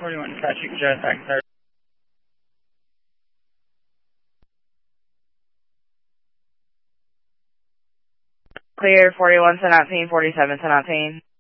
41 dispatching Jet X. Clear 41 10 18, 47 10 18.